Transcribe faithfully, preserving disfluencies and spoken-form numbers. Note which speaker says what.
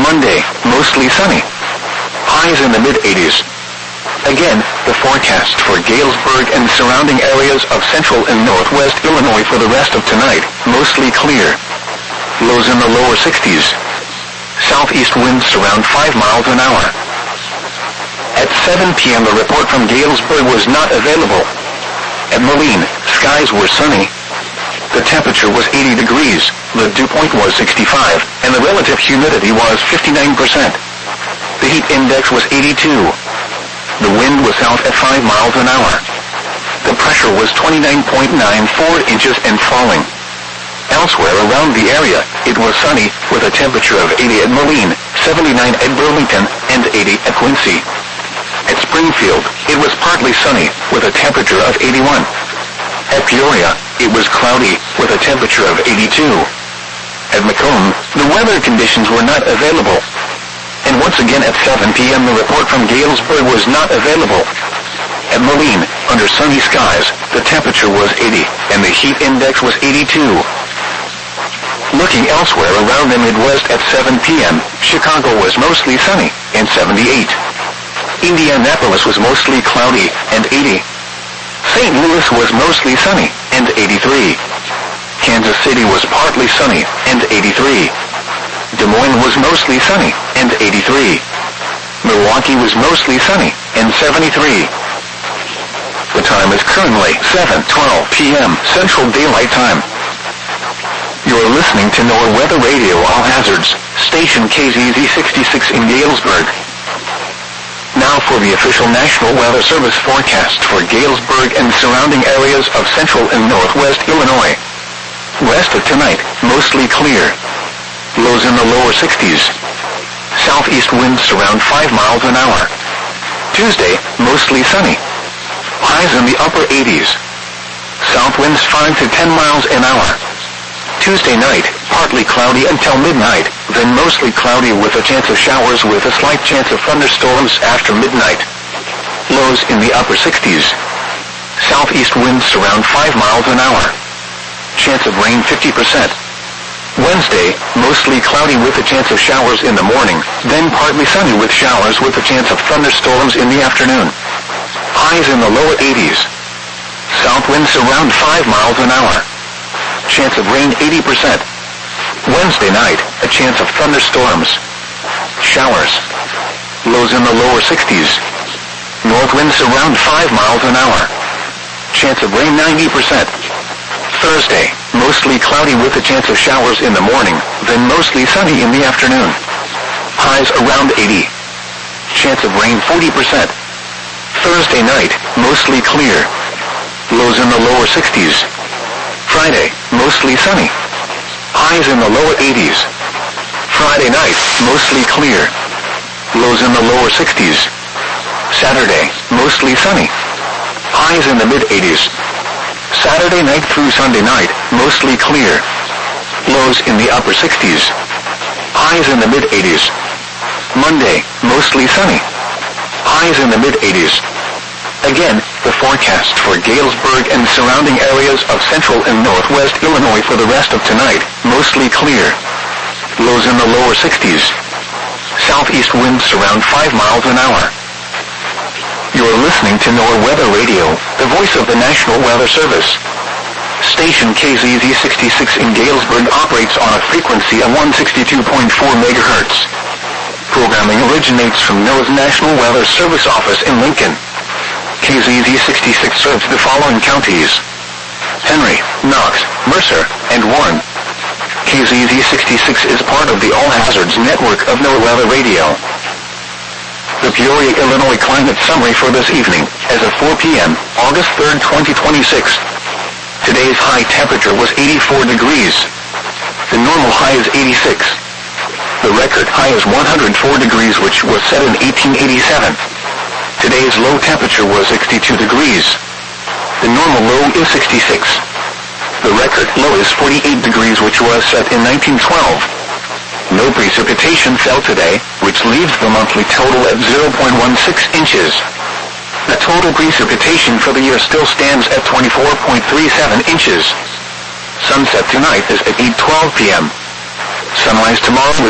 Speaker 1: Monday, mostly sunny. Highs in the mid-eighties. Again, the forecast for Galesburg and surrounding areas of central and northwest Illinois for the rest of tonight, mostly clear. Lows in the lower sixties. Southeast winds around five miles an hour. At seven p.m. the report from Galesburg was not available. At Moline, skies were sunny. The temperature was eighty degrees, the dew point was sixty-five, and the relative humidity was fifty-nine percent. The heat index was eighty-two. The wind was south at five miles an hour. The pressure was twenty-nine point nine four inches and falling. Elsewhere around the area, it was sunny, with a temperature of eighty at Moline, seventy-nine at Burlington, and eighty at Quincy. At Springfield, it was partly sunny, with a temperature of eighty-one. At Peoria, it was cloudy, with a temperature of eighty-two. At Macomb, the weather conditions were not available. And once again at seven p.m. the report from Galesburg was not available. At Moline, under sunny skies, the temperature was eighty, and the heat index was eighty-two. Looking elsewhere around the Midwest at seven p.m., Chicago was mostly sunny, and seventy-eight. Indianapolis was mostly cloudy, and eighty. Saint Louis was mostly sunny, and eighty-three. Kansas City was partly sunny, and eighty-three. Des Moines was mostly sunny, and eighty-three. Milwaukee was mostly sunny, and seventy-three. The time is currently seven twelve p.m. Central Daylight Time. You're listening to NOAA Weather Radio All Hazards, station K Z Z sixty-six in Galesburg. Now for the official National Weather Service forecast for Galesburg and surrounding areas of central and northwest Illinois. West of tonight, mostly clear. Lows in the lower sixties. Southeast winds around five miles an hour. Tuesday, mostly sunny. Highs in the upper eighties. South winds five to ten miles an hour. Tuesday night, partly cloudy until midnight, then mostly cloudy with a chance of showers with a slight chance of thunderstorms after midnight. Lows in the upper sixties. Southeast winds around five miles an hour. Chance of rain fifty percent. Wednesday, mostly cloudy with a chance of showers in the morning, then partly sunny with showers with a chance of thunderstorms in the afternoon. Highs in the lower eighties. South winds around five miles an hour. Chance of rain eighty percent. Wednesday night, a chance of thunderstorms. Showers. Lows in the lower sixties. North winds around five miles an hour. Chance of rain ninety percent. Thursday, mostly cloudy with a chance of showers in the morning, then mostly sunny in the afternoon. Highs around eighty. Chance of rain forty percent. Thursday night, mostly clear. Lows in the lower sixties. Friday, mostly sunny. Highs in the lower eighties. Friday night, mostly clear. Lows in the lower sixties. Saturday, mostly sunny. Highs in the mid-eighties. Saturday night through Sunday night, mostly clear. Lows in the upper sixties. Highs in the mid-eighties. Monday, mostly sunny. Highs in the mid-eighties. Again, the forecast for Galesburg and surrounding areas of central and northwest Illinois for the rest of tonight, mostly clear. Lows in the lower sixties. Southeast winds around five miles an hour. You're listening to NOAA Weather Radio, the voice of the National Weather Service. Station K Z Z sixty-six in Galesburg operates on a frequency of one sixty-two point four megahertz. Programming originates from NOAA's National Weather Service office in Lincoln. K Z Z sixty-six serves the following counties: Henry, Knox, Mercer, and Warren. K Z Z sixty-six is part of the All Hazards network of NOAA Weather Radio. The Peoria, Illinois climate summary for this evening, as of four p.m., August third, twenty twenty-six. Today's high temperature was eighty-four degrees. The normal high is eighty-six. The record high is one hundred four degrees, which was set in eighteen eighty-seven. Today's low temperature was sixty-two degrees. The normal low is sixty-six. The record low is forty-eight degrees, which was set in nineteen twelve. No precipitation fell today, which leaves the monthly total at zero point one six inches. The total precipitation for the year still stands at twenty-four point three seven inches. Sunset tonight is at eight twelve p.m. Sunrise tomorrow is